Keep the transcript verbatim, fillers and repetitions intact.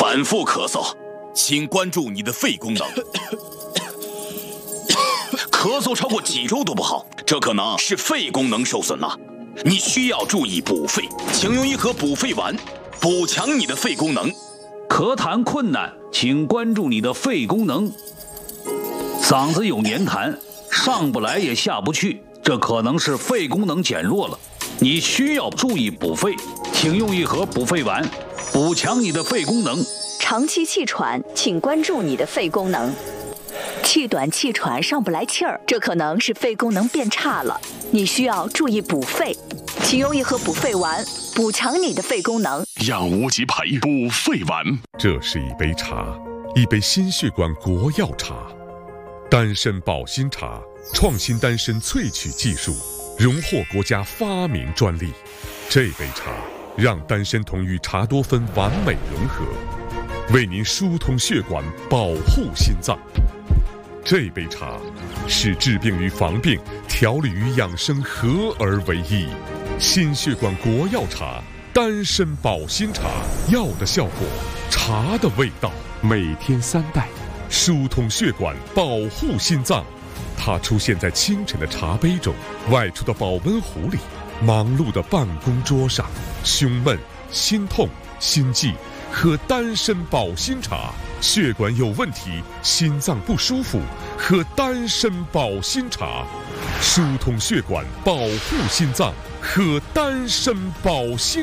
反复咳嗽，请关注你的肺功能。咳嗽超过几周都不好，这可能是肺功能受损了。你需要注意补肺，请用一盒补肺丸，补强你的肺功能。 咳痰困难，请关注你的肺功能。嗓子有黏痰，上不来也下不去，这可能是肺功能减弱了。你需要注意补肺，请用一盒补肺丸，补强你的肺功能。 长期气喘，请关注你的肺功能。气短气喘上不来气儿，这可能是肺功能变差了，你需要注意补肺，请用一盒补肺丸，补强你的肺功能。 养无极培补肺丸， 这是一杯茶，一杯心血管国药茶，丹参保心茶，创新丹参萃取技术，荣获国家发明专利。这杯茶让丹参酮与茶多酚完美融合，为您疏通血管，保护心脏。这杯茶是治病与防病、调理与养生合而为一。心血管国药茶，丹参保心茶，药的效果，茶的味道，每天三袋，疏通血管，保护心脏。它出现在清晨的茶杯中，外出的保温壶里，忙碌的办公桌上。胸闷、心痛、心悸，喝丹参保心茶。血管有问题，心脏不舒服，喝丹参保心茶。疏通血管，保护心脏，喝丹参保心